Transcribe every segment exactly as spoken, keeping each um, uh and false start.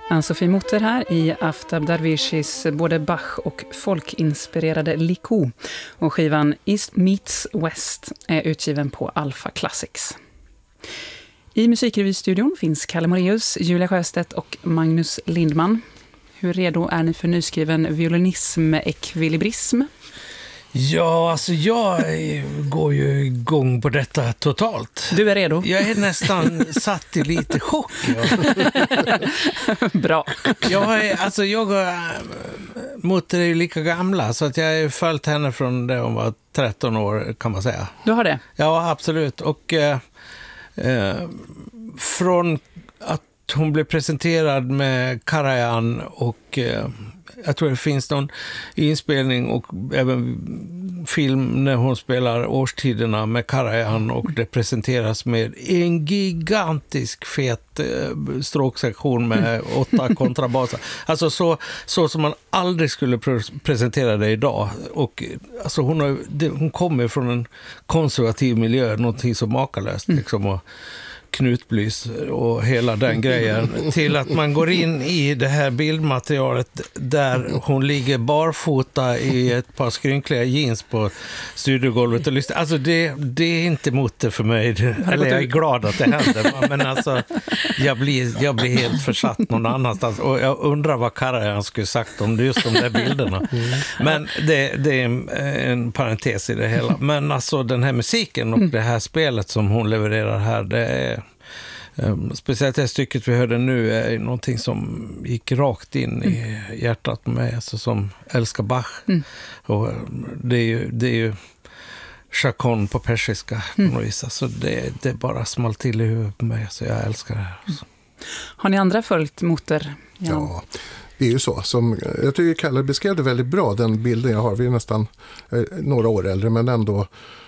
Ann-Sofie Mutter här i Aftab Darwishis både Bach- och folkinspirerade Liko. Och skivan East Meets West är utgiven på Alpha Classics. I musikrevystudion finns Kalle Moreus, Julia Sjöstedt och Magnus Lindman. Hur redo är ni för nyskriven violinism-ekvilibrism? Ja, alltså jag går ju igång på detta totalt. Du är redo? Jag är nästan satt i lite chock. Ja. Bra. Jag är, alltså jag och Mutter är ju lika gamla, så att jag har följt henne från det hon var tretton år, kan man säga. Du har det? Ja, absolut. Och eh, eh, från att hon blev presenterad med Karajan och eh, jag tror det finns någon inspelning och även film när hon spelar Årstiderna med Karajan och det presenteras med en gigantisk fet eh, stråksektion med åtta kontrabaser. Alltså så, så som man aldrig skulle pre- presentera det idag. Och alltså hon, har, det, hon kommer från en konservativ miljö, någonting så makalöst liksom, och knutblys och hela den grejen, till att man går in i det här bildmaterialet där hon ligger barfota i ett par skrynkliga jeans på studiogolvet och lyssnar. Alltså det, det är inte Mutter för mig. Eller jag är glad att det händer, men alltså jag blir, jag blir helt försatt någon annanstans och jag undrar vad Karajan skulle sagt om just de där bilderna. Men det, det är en, en parentes i det hela. Men alltså den här musiken och det här spelet som hon levererar här, det är Um, speciellt det stycket vi hörde nu är någonting som gick rakt in mm. i hjärtat på mig, alltså som älskar Bach. Mm. Och det är ju, det är ju chacon på persiska mm. på något vis. Alltså det, det bara smalt till i huvudet på mig, så jag älskar det här. Alltså. Har ni andra följt Mutter? Ja. ja. Det är ju så. Som, jag tycker Kalle beskrev det väldigt bra, den bilden jag har. Vi är nästan eh, några år äldre, men ändå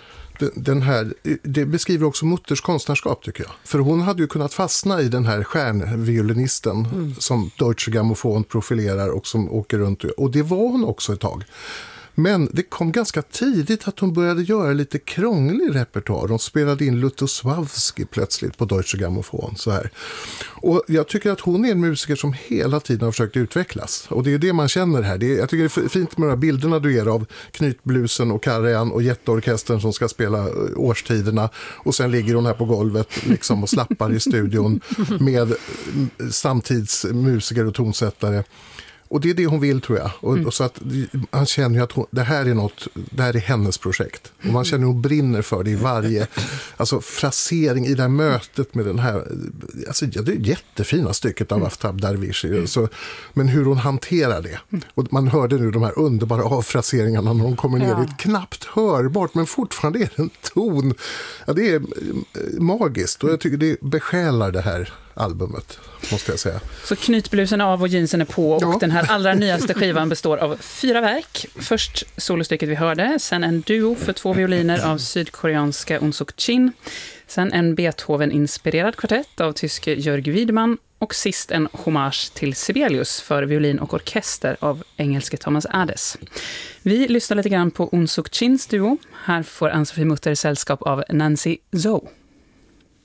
den här, det beskriver också Mutters konstnärskap, tycker jag. För hon hade ju kunnat fastna i den här stjärnviolinisten mm. som Deutsche Grammophon profilerar och som åker runt. Och det var hon också ett tag. Men det kom ganska tidigt att hon började göra lite krånglig repertoar. Hon spelade in Lutosławski plötsligt på Deutsche Grammophon. Så här. Och jag tycker att hon är en musiker som hela tiden har försökt utvecklas. Och det är det man känner här. Det är, jag tycker det är fint med de här bilderna du ger av knytblusen och Karajan och jätteorkestern som ska spela Årstiderna. Och sen ligger hon här på golvet liksom och slappar i studion med samtidsmusiker och tonsättare. Och det är det hon vill, tror jag. Och, mm. och så att han känner ju att hon, det här är något, det här är hennes projekt. Och man känner att hon brinner för det i varje, alltså frasering i det här mötet med den här, alltså det är jättefina stycket av Aftab Darwishi. Så, men hur hon hanterar det. Och man hörde nu de här underbara avfraseringarna när hon kommer ner. Ja. Det är knappt hörbart, men fortfarande är det en ton. Ja, det är magiskt och jag tycker det besjälar det här albumet, måste jag säga. Så knytblusen är av och jeansen är på och ja. Den här allra nyaste skivan består av fyra verk. Först solostycket vi hörde, sen en duo för två violiner av sydkoreanska Un Suk Chin, sen en Beethoven-inspirerad kvartett av tyske Jörg Widman och sist en hommage till Sibelius för violin och orkester av engelske Thomas Adès. Vi lyssnar lite grann på Un Suk Chins duo. Här får Ann-Sofie Mutter sällskap av Nancy Zhou.